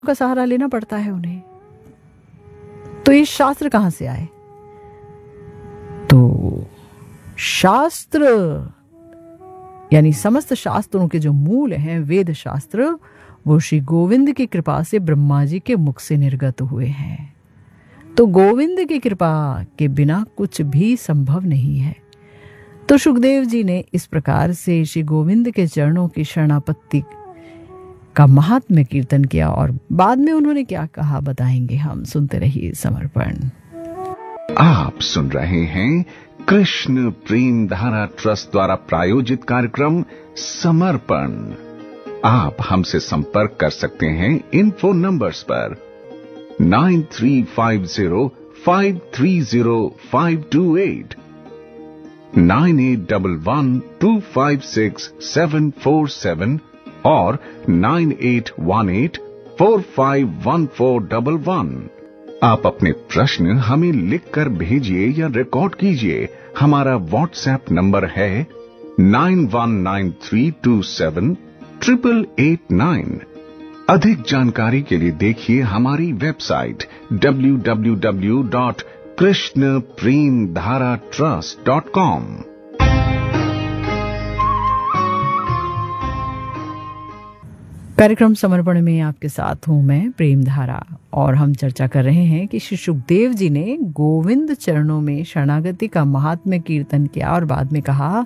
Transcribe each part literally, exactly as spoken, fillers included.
का सहारा लेना पड़ता है उन्हें। तो ये शास्त्र कहां से आए? तो शास्त्र यानी समस्त शास्त्रों के जो मूल हैं, वेद शास्त्र, वो श्री गोविंद की कृपा से ब्रह्मा जी के मुख से निर्गत हुए हैं। तो गोविंद की कृपा के बिना कुछ भी संभव नहीं है। तो सुखदेव जी ने इस प्रकार से श्री गोविंद के चरणों की शरणापत्ति का महात्म्य कीर्तन किया और बाद में उन्होंने क्या कहा बताएंगे हम। सुनते रहिए समर्पण। आप सुन रहे हैं कृष्ण प्रेम धारा ट्रस्ट द्वारा प्रायोजित कार्यक्रम समर्पण। आप हमसे संपर्क कर सकते हैं इन फोन नंबर्स पर nine three five zero five three zero five to eight, nine eight one one two five six seven four seven और nine eight one eight four five one four double one. आप अपने प्रश्न हमें लिखकर भेजिए या record कीजिए। हमारा व्हाट्सएप नंबर है nine one nine three to seven triple eight nine. अधिक जानकारी के लिए देखिए हमारी website W W W dot Krishna प्रेम धारा ट्रस्ट डॉट कॉम। कार्यक्रम समर्पण में आपके साथ हूं मैं प्रेम धारा और हम चर्चा कर रहे हैं कि श्री सुखदेव जी ने गोविंद चरणों में शरणागति का महात्म्य कीर्तन किया और बाद में कहा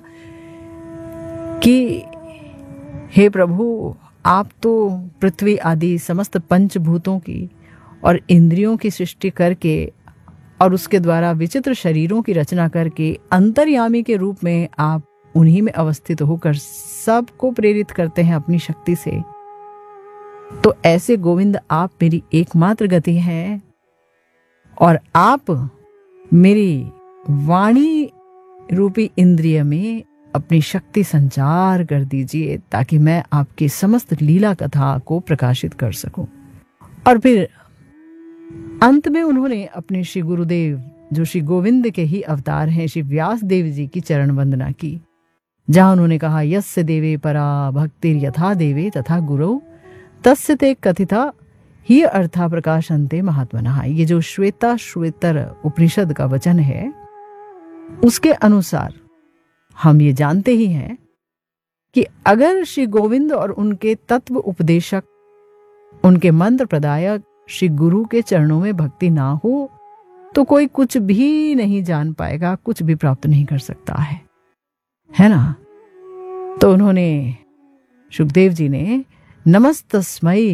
कि हे प्रभु, आप तो पृथ्वी आदि समस्त पंचभूतों की और इंद्रियों की सृष्टि करके और उसके द्वारा विचित्र शरीरों की रचना करके अंतर्यामी के रूप में आप उन्हीं में अवस्थित होकर सबको प्रेरित करते हैं अपनी शक्ति से। तो ऐसे गोविंद आप मेरी एकमात्र गति हैं और आप मेरी वाणी रूपी इंद्रिय में अपनी शक्ति संचार कर दीजिए ताकि मैं आपकी समस्त लीला कथा को प्रकाशित कर सकूं। और फिर अंत में उन्होंने अपने श्री गुरुदेव जो श्री गोविंद के ही अवतार हैं श्री व्यास देव जी की चरण वंदना की, जहां उन्होंने कहा यस्य देवे परा भक्तिर यथा देवे तथा गुरु तस्य ते कथिता ही अर्था प्रकाशन्ते महात्मनः। ये जो श्वेता श्वेतर उपनिषद का वचन है उसके अनुसार हम ये जानते ही हैं कि अगर श्री गोविंद और उनके तत्व उपदेशक, उनके मंत्र प्रदायक श्री गुरु के चरणों में भक्ति ना हो तो कोई कुछ भी नहीं जान पाएगा, कुछ भी प्राप्त नहीं कर सकता है, है ना। तो उन्होंने सुखदेव जी ने नमस्तस्मै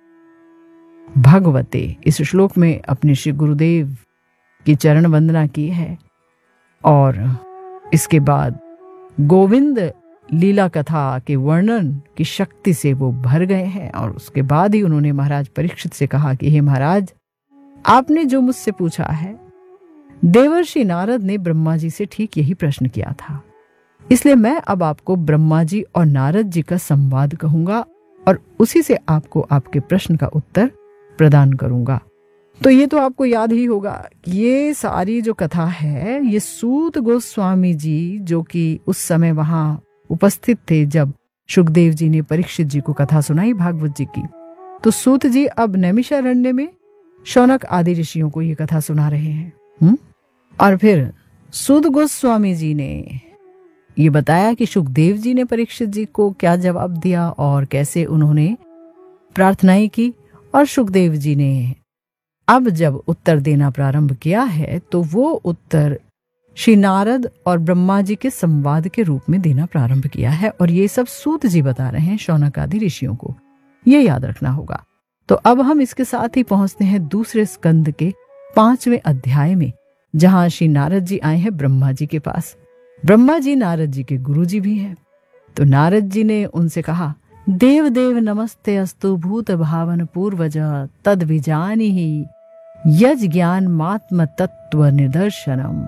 भगवते इस श्लोक में अपने श्री गुरुदेव की चरण वंदना की है और इसके बाद गोविंद लीला कथा के वर्णन की शक्ति से वो भर गए हैं। और उसके बाद ही उन्होंने महाराज परीक्षित से कहा कि हे महाराज, आपने जो मुझसे पूछा है, देवर्षि नारद ने ब्रह्मा जी से ठीक यही प्रश्न किया था, इसलिए मैं अब आपको ब्रह्मा जी और नारद जी का संवाद कहूंगा और उसी से आपको आपके प्रश्न का उत्तर प्रदान करूंगा। तो ये तो आपको याद ही होगा कि ये सारी जो कथा है ये सूत गोस्वामी जी, जो कि उस समय वहां उपस्थित थे जब सुखदेव जी ने परीक्षित जी को कथा सुनाई भागवत जी की, तो सूत जी अब नैमिषारण्य में शौनक आदि ऋषियों को ये कथा सुना रहे हैं। हुँ? और फिर सूत गोस्वामी जी ने ये बताया कि सुखदेव जी ने परीक्षित जी को क्या जवाब दिया और कैसे उन्होंने प्रार्थनाएं की। और सुखदेव जी ने अब जब उत्तर देना प्रारंभ किया है तो वो उत्तर श्री नारद और ब्रह्मा जी के संवाद के रूप में देना प्रारंभ किया है। और ये सब सूत जी बता रहे हैं शौनक आदि ऋषियों को, ये याद रखना होगा। तो अब हम इसके साथ ही पहुंचते हैं दूसरे स्कंद के पांचवें अध्याय में, जहां श्री नारद जी आए हैं ब्रह्मा जी के पास। ब्रह्मा जी नारद जी के गुरु जी भी हैं। तो नारद जी ने उनसे कहा, देव देव नमस्ते अस्तु भूत भावन पूर्वज तद विजानी ही यज ज्ञान मात्म तत्व निदर्शनम।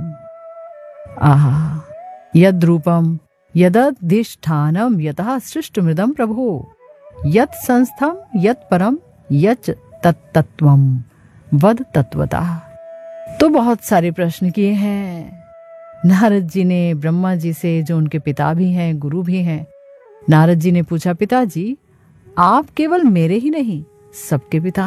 आहा यद रूपम यदधिष्ठानम यतः सृष्ट मृदम प्रभो यत संस्थम यत परम यच तत्तत्वम वद तत्वतः। तो बहुत सारे प्रश्न किए हैं नारद जी ने ब्रह्मा जी से, जो उनके पिता भी हैं गुरु भी हैं। नारद जी ने पूछा, पिताजी आप केवल मेरे ही नहीं सबके पिता